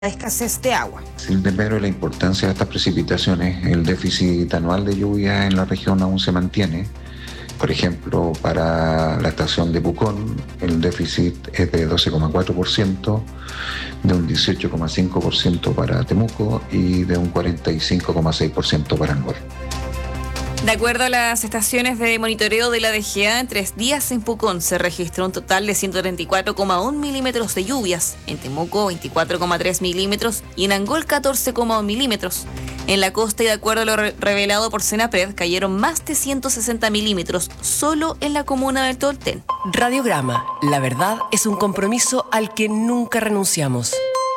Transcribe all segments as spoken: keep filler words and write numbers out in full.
de escasez de agua. Sin desmedro de la importancia de estas precipitaciones, el déficit anual de lluvia en la región aún se mantiene. Por ejemplo, para la estación de Pucón, el déficit es de doce coma cuatro por ciento, de un dieciocho coma cinco por ciento para Temuco y de un cuarenta y cinco coma seis por ciento para Angol. De acuerdo a las estaciones de monitoreo de la D G A, en tres días en Pucón se registró un total de ciento treinta y cuatro coma uno milímetros de lluvias, en Temuco veinticuatro coma tres milímetros y en Angol catorce coma uno milímetros. En la costa, y de acuerdo a lo re- revelado por Senapred, cayeron más de ciento sesenta milímetros solo en la comuna del Tolten. Radiograma, la verdad es un compromiso al que nunca renunciamos.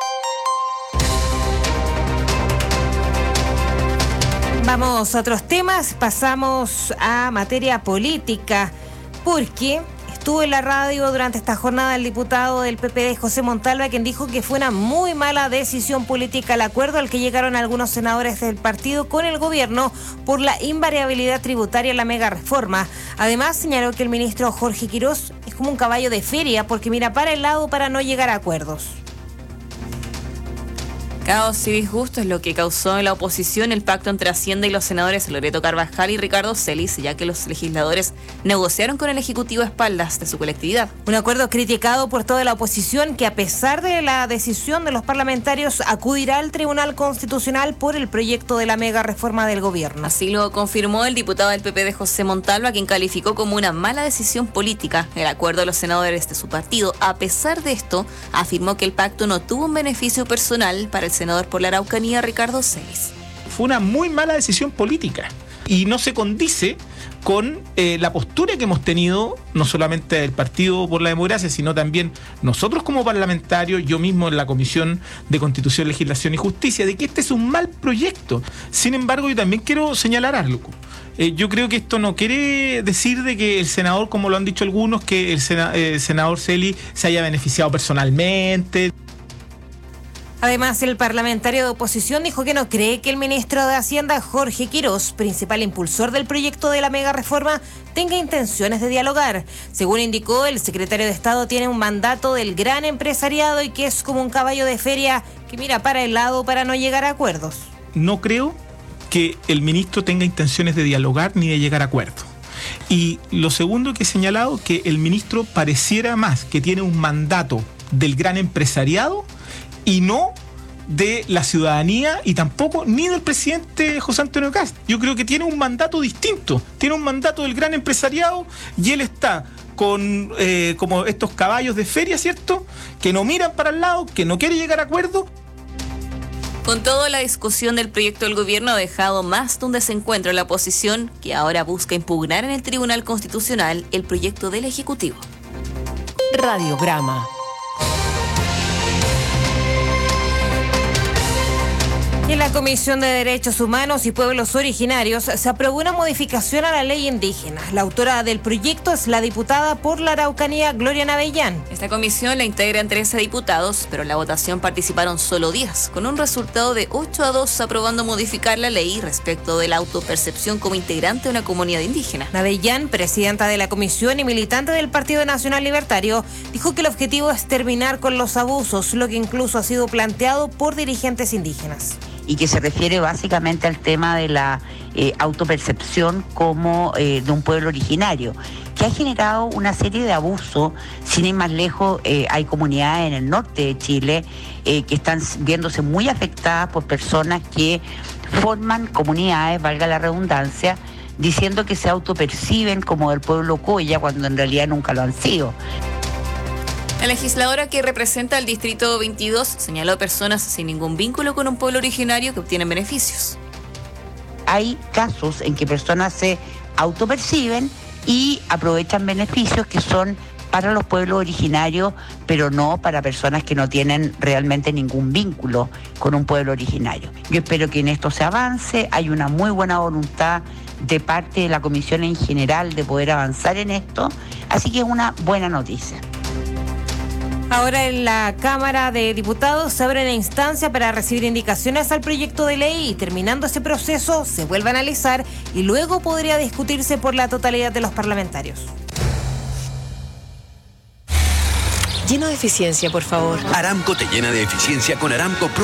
Vamos a otros temas, pasamos a materia política, porque estuvo en la radio durante esta jornada el diputado del P P D, José Montalva, quien dijo que fue una muy mala decisión política el acuerdo al que llegaron algunos senadores del partido con el gobierno por la invariabilidad tributaria en la mega reforma. Además, señaló que el ministro Jorge Quirós es como un caballo de feria porque mira para el lado para no llegar a acuerdos. Caos y disgusto es lo que causó en la oposición el pacto entre Hacienda y los senadores Loreto Carvajal y Ricardo Celis, ya que los legisladores negociaron con el Ejecutivo a espaldas de su colectividad. Un acuerdo criticado por toda la oposición que, a pesar de la decisión de los parlamentarios, acudirá al Tribunal Constitucional por el proyecto de la mega reforma del gobierno. Así lo confirmó el diputado del P P D, José Montalva, quien calificó como una mala decisión política el acuerdo de los senadores de su partido. A pesar de esto, afirmó que el pacto no tuvo un beneficio personal para el senador por la Araucanía, Ricardo Celis. Fue una muy mala decisión política y no se condice con eh, la postura que hemos tenido, no solamente del Partido por la Democracia, sino también nosotros como parlamentarios, yo mismo en la Comisión de Constitución, Legislación y Justicia, de que este es un mal proyecto. Sin embargo, yo también quiero señalar algo. Eh, yo creo que esto no quiere decir de que el senador, como lo han dicho algunos, que el sena, eh, senador Celis se haya beneficiado personalmente. Además, el parlamentario de oposición dijo que no cree que el ministro de Hacienda, Jorge Quirós, principal impulsor del proyecto de la mega reforma, tenga intenciones de dialogar. Según indicó, el secretario de Estado tiene un mandato del gran empresariado y que es como un caballo de feria que mira para el lado para no llegar a acuerdos. No creo que el ministro tenga intenciones de dialogar ni de llegar a acuerdos. Y lo segundo que he señalado, que el ministro pareciera más que tiene un mandato del gran empresariado y no de la ciudadanía y tampoco ni del presidente José Antonio Kast. Yo creo que tiene un mandato distinto, tiene un mandato del gran empresariado y él está con eh, como estos caballos de feria, ¿cierto? Que no miran para el lado, que no quiere llegar a acuerdo. Con todo, la discusión del proyecto del gobierno ha dejado más de un desencuentro en la oposición, que ahora busca impugnar en el Tribunal Constitucional el proyecto del Ejecutivo. Radiograma. En la Comisión de Derechos Humanos y Pueblos Originarios se aprobó una modificación a la ley indígena. La autora del proyecto es la diputada por la Araucanía, Gloria Navellán. Esta comisión la integran trece diputados, pero en la votación participaron solo diez, con un resultado de ocho a dos aprobando modificar la ley respecto de la autopercepción como integrante de una comunidad indígena. Navellán, presidenta de la comisión y militante del Partido Nacional Libertario, dijo que el objetivo es terminar con los abusos, lo que incluso ha sido planteado por dirigentes indígenas. Y que se refiere básicamente al tema de la eh, autopercepción como eh, de un pueblo originario, que ha generado una serie de abusos. Sin ir más lejos, eh, hay comunidades en el norte de Chile eh, que están viéndose muy afectadas por personas que forman comunidades, valga la redundancia, diciendo que se autoperciben como del pueblo Coya, cuando en realidad nunca lo han sido. La legisladora que representa el Distrito veintidós señaló a personas sin ningún vínculo con un pueblo originario que obtienen beneficios. Hay casos en que personas se autoperciben y aprovechan beneficios que son para los pueblos originarios, pero no para personas que no tienen realmente ningún vínculo con un pueblo originario. Yo espero que en esto se avance. Hay una muy buena voluntad de parte de la comisión en general de poder avanzar en esto, así que es una buena noticia. Ahora en la Cámara de Diputados se abre una instancia para recibir indicaciones al proyecto de ley y terminando ese proceso se vuelve a analizar y luego podría discutirse por la totalidad de los parlamentarios. Lleno de eficiencia, por favor. Aramco te llena de eficiencia con Aramco Pro